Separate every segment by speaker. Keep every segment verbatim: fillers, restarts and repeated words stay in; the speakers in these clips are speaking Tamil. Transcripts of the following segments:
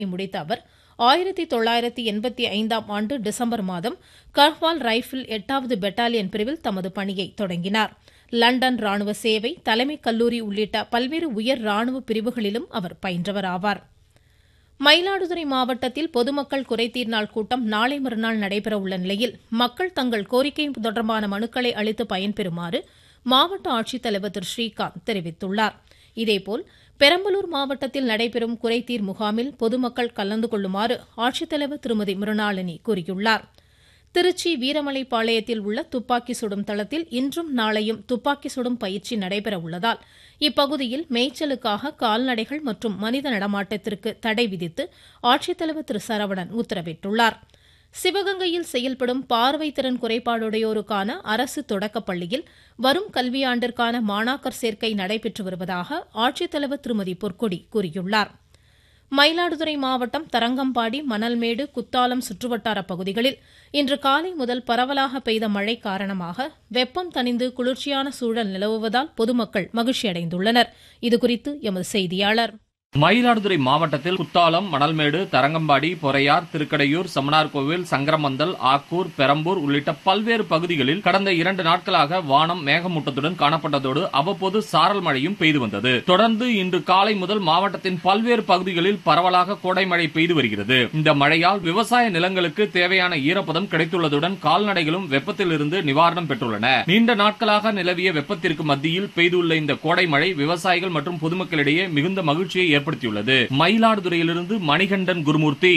Speaker 1: முடித்த அவர் ஆயிரத்தி தொள்ளாயிரத்தி எண்பத்தி ஐந்தாம் ஆண்டு டிசம்பர் மாதம் கர்வால் ரைபிள் எட்டாவது பெட்டாலியன் பிரிவில் தமது பணியை தொடங்கினார். லண்டன் ராணுவ சேவை, தலைமை கல்லூரி உள்ளிட்ட பல்வேறு உயர் ராணுவ பிரிவுகளிலும் அவர் பயின்றவர் ஆவார். மயிலாடுதுறை மாவட்டத்தில் பொதுமக்கள் குறைதீர் நாள் கூட்டம் நாளை மறுநாள் நடைபெற உள்ள நிலையில் மக்கள் தங்கள் கோரிக்கை தொடர்பான மனுக்களை அளித்து பயன்பெறுமாறு மாவட்ட ஆட்சித்தலைவர் திரு ஸ்ரீகாந்த் தெரிவித்துள்ளார். இதேபோல் பெரம்பலூர் மாவட்டத்தில் நடைபெறும் குறைதீர் முகாமில் பொதுமக்கள் கலந்து கொள்ளுமாறு ஆட்சித்தலைவர் திருமதி மிருணாளினி கூறியுள்ளார். திருச்சி வீரமலைப்பாளையத்தில் உள்ள துப்பாக்கி சுடும் தளத்தில் இன்றும் நாளையும் துப்பாக்கி சுடும் பயிற்சி நடைபெற உள்ளதால் இப்பகுதியில் மேய்ச்சலுக்காக கால்நடைகள் மற்றும் மனித நடமாட்டத்திற்கு தடை விதித்து ஆட்சித்தலைவர் திரு சரவணன் உத்தரவிட்டுள்ளார். சிவகங்கையில் செயல்படும் பார்வை திறன் குறைபாடுடையோருக்கான அரசு தொடக்கப்பள்ளியில் வரும் கல்வியாண்டிற்கான மாணாக்கர் சேர்க்கை நடைபெற்று வருவதாக ஆட்சித்தலைவர் திருமதி பொற்கொடி கூறியுள்ளார். மயிலாடுதுறை மாவட்டம் தரங்கம்பாடி, மணல்மேடு, குத்தாலம் சுற்றுவட்டார பகுதிகளில் இன்று காலை முதல் பரவலாக பெய்த மழை காரணமாக வெப்பம் தணிந்து குளிர்ச்சியான சூழல் நிலவுவதால் பொதுமக்கள் மகிழ்ச்சியடைந்துள்ளனர். இதுகுறித்து எமது செய்தியாளர்.
Speaker 2: மயிலாடுதுறை மாவட்டத்தில் குத்தாலம், மணல்மேடு, தரங்கம்பாடி, பொறையார், திருக்கடையூர், சமனார்கோவில், சங்கரமந்தல், ஆக்கூர், பெரம்பூர் உள்ளிட்ட பல்வேறு பகுதிகளில் கடந்த இரண்டு நாட்களாக வானம் மேகமூட்டத்துடன் காணப்பட்டதோடு அவ்வப்போது சாரல் மழையும் பெய்து வந்தது. தொடர்ந்து இன்று காலை முதல் மாவட்டத்தின் பல்வேறு பகுதிகளில் பரவலாக கோடை மழை பெய்து வருகிறது. இந்த மழையால் விவசாய நிலங்களுக்கு தேவையான ஈரப்பதம் கிடைத்துள்ளதுடன் கால்நடைகளும் வெப்பத்தில் இருந்து நிவாரணம் பெற்றுள்ளன. நீண்ட நாட்களாக நிலவிய வெப்பத்திற்கு மத்தியில் பெய்துள்ள இந்த கோடை மழை விவசாயிகள் மற்றும் பொதுமக்களிடையே மிகுந்த மகிழ்ச்சியை ஏற்படுத்தியுள்ளது. மயிலாடுதுறையிலிருந்து மணிகண்டன் குருமூர்த்தி.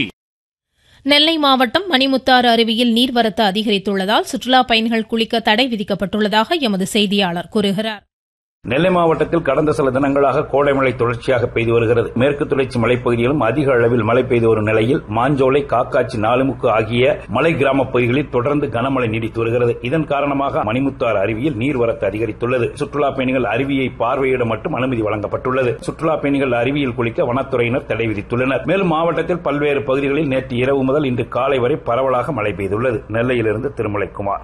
Speaker 1: நெல்லை மாவட்டம் மணிமுத்தாறு அருவியில் நீர்வரத்து அதிகரித்துள்ளதால் சுற்றுலா பயணிகள் குளிக்க தடை விதிக்கப்பட்டுள்ளதாக எமது செய்தியாளர் கூறுகிறார்.
Speaker 3: நெல்லை மாவட்டத்தில் கடந்த சில தினங்களாக கோடை மழை தொடர்ச்சியாக பெய்து வருகிறது. மேற்கு தொடர்ச்சி மலைப்பகுதியிலும் அதிக அளவில் மழை பெய்து வரும் நிலையில் மாஞ்சோலை, காக்காச்சி, நாலுமுக்கு ஆகிய மலை கிராம பகுதிகளில் தொடர்ந்து கனமழை நீடித்து வருகிறது. இதன் காரணமாக மணிமுத்தாறு அருவியில் நீர்வரத்து அதிகரித்துள்ளது. சுற்றுலா பயணிகள் அருவியை பார்வையிட மட்டும் அனுமதி வழங்கப்பட்டுள்ளது. சுற்றுலா பயணிகள் அருவியில் குளிக்க வனத்துறையினர் தடை விதித்துள்ளனர். மேலும் மாவட்டத்தில் பல்வேறு பகுதிகளில் நேற்று இரவு முதல் இன்று காலை வரை பரவலாக மழை பெய்துள்ளது. நெல்லையிலிருந்து திருமலைக்குமார்.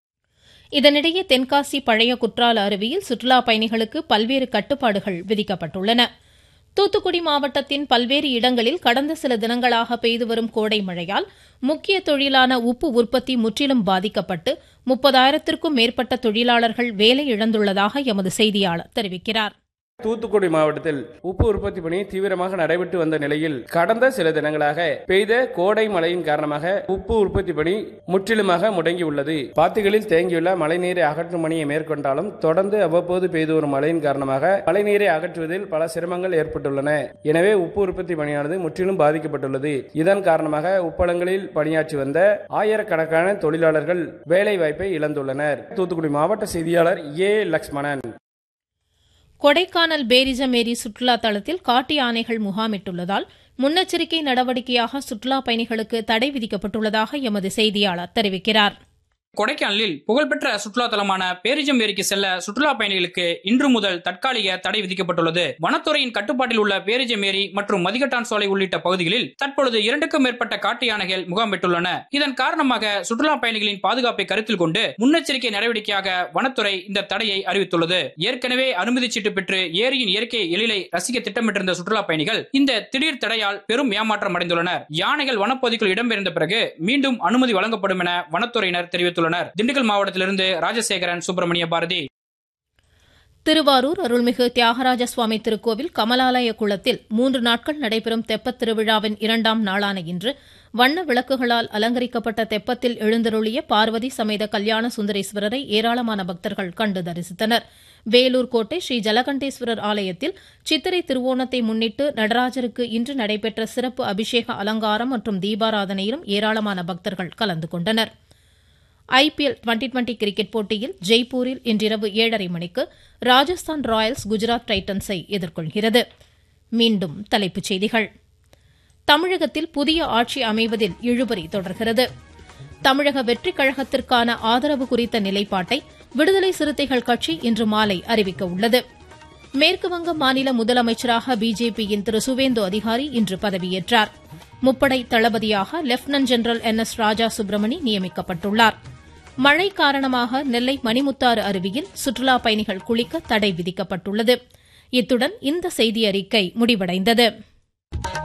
Speaker 1: இதனிடையே தென்காசி பழைய குற்றால அருவியில் சுற்றுலா பயணிகளுக்கு பல்வேறு கட்டுப்பாடுகள் விதிக்கப்பட்டுள்ளன. தூத்துக்குடி மாவட்டத்தின் பல்வேறு இடங்களில் கடந்த சில தினங்களாக பெய்து வரும் கோடை மழையால் முக்கிய தொழிலான உப்பு உற்பத்தி முற்றிலும் பாதிக்கப்பட்டு முப்பதாயிரத்திற்கும் மேற்பட்ட தொழிலாளர்கள் வேலை இழந்துள்ளதாக எமது செய்தியாளர் தெரிவிக்கிறார்.
Speaker 4: தூத்துக்குடி மாவட்டத்தில் உப்பு உற்பத்தி பணி தீவிரமாக நடைபெற்று வந்த நிலையில் கடந்த சில தினங்களாக பெய்த கோடை மழையின் காரணமாக உப்பு உற்பத்தி பணி முற்றிலுமாக முடங்கியுள்ளது. பாத்திகளில் தேங்கியுள்ள மழைநீரை அகற்றும் பணியை மேற்கொண்டாலும் தொடர்ந்து அவ்வப்போது பெய்து வரும் மழையின் காரணமாக மழைநீரை அகற்றுவதில் பல சிரமங்கள் ஏற்பட்டுள்ளன. எனவே உப்பு உற்பத்தி பணியானது முற்றிலும் பாதிக்கப்பட்டுள்ளது. இதன் காரணமாக உப்பளங்களில் பணியாற்றி வந்த ஆயிரக்கணக்கான தொழிலாளர்கள் வேலை வாய்ப்பை இழந்துள்ளனர். தூத்துக்குடி மாவட்ட செய்தியாளர் ஏ லட்சுமணன்.
Speaker 1: கொடைக்கானல் பேரிஜம் ஏரி சுற்றுலா தளத்தில் காட்டு யானைகள் முகாமிட்டுள்ளதால் முன்னெச்சரிக்கை நடவடிக்கையாக சுற்றுலா பயணிகளுக்கு தடை விதிக்கப்பட்டுள்ளதாக எமது செய்தியாளர் தெரிவிக்கிறார்.
Speaker 5: கொடைக்கானலில் புகழ்பெற்ற சுற்றுலா தலமான பேரிஜம் ஏரிக்கு செல்ல சுற்றுலா பயணிகளுக்கு இன்று முதல் தற்காலிக தடை விதிக்கப்பட்டுள்ளது. வனத்துறையின் கட்டுப்பாட்டில் உள்ள பேரிஜம் ஏரி மற்றும் மதிகட்டான் சோலை உள்ளிட்ட பகுதிகளில் தற்பொழுது இரண்டுக்கும் மேற்பட்ட காட்டு யானைகள் முகாமிட்டுள்ளன. இதன் காரணமாக சுற்றுலா பயணிகளின் பாதுகாப்பை கருத்தில் கொண்டு முன்னெச்சரிக்கை நடவடிக்கையாக வனத்துறை இந்த தடையை அறிவித்துள்ளது. ஏற்கனவே அனுமதி சீட்டு பெற்று ஏரியின் இயற்கை எழிலை ரசிக்க திட்டமிட்டிருந்த சுற்றுலா பயணிகள் இந்த திடீர் தடையால் பெரும் ஏமாற்றம் அடைந்துள்ளனர். யானைகள் வனப்பகுதிக்குள் இடம்பெயர்ந்த பிறகு மீண்டும் அனுமதி வழங்கப்படும் என வனத்துறையினர் தெரிவித்துள்ளனர். திண்டுக்கல் மாவட்டத்திலிருந்து ராஜசேகரன், சுப்பிரமணிய பாரதி.
Speaker 1: திருவாரூர் அருள்மிகு தியாகராஜ சுவாமி திருக்கோவில் கமலாலய குளத்தில் மூன்று நாட்கள் நடைபெறும் தெப்பத் திருவிழாவின் இரண்டாம் நாளான இன்று வண்ண விளக்குகளால் அலங்கரிக்கப்பட்ட தெப்பத்தில் எழுந்தருளிய பார்வதி சமேத கல்யாண சுந்தரேஸ்வரரை ஏராளமான பக்தர்கள் கண்டு தரிசித்தனர். வேலூர் கோட்டை ஸ்ரீ ஜலகண்டேஸ்வரர் ஆலயத்தில் சித்திரை திருவோணத்தை முன்னிட்டு நடராஜருக்கு இன்று நடைபெற்ற சிறப்பு அபிஷேக அலங்காரம் மற்றும் தீபாராதனையிலும் ஏராளமான பக்தர்கள் கலந்து கொண்டனர். ஐபிஎல் டுவெண்டி டுவெண்டி கிரிக்கெட் போட்டியில் ஜெய்ப்பூரில் இன்றிரவு ஏழரை மணிக்கு ராஜஸ்தான் ராயல்ஸ் குஜராத் டைட்டன்ஸை எதிர்கொள்கிறது. மீண்டும் தலைப்புச் செய்திகள். தமிழகத்தில் புதிய ஆட்சி அமைவதில் இழுபறி தொடர்கிறது. தமிழக வெற்றிக் கழகத்திற்கான ஆதரவு குறித்த நிலைப்பாட்டை விடுதலை சிறுத்தைகள் கட்சி இன்று மாலை அறிவிக்க உள்ளது. மேற்குவங்க மாநில முதலமைச்சராக பிஜேபியின் திரு சுவேந்து அதிகாரி இன்று பதவியேற்றார். முப்படை தளபதியாக லெப்டினன்ட் ஜெனரல் என் எஸ் ராஜா சுப்பிரமணி நியமிக்கப்பட்டுள்ளார். மழை காரணமாக நெல்லை மணிமுத்தாறு அருவியில் சுற்றுலா பயணிகள் குளிக்க தடை விதிக்கப்பட்டுள்ளது. இத்துடன் இந்த செய்தி அறிக்கை முடிவடைந்தது.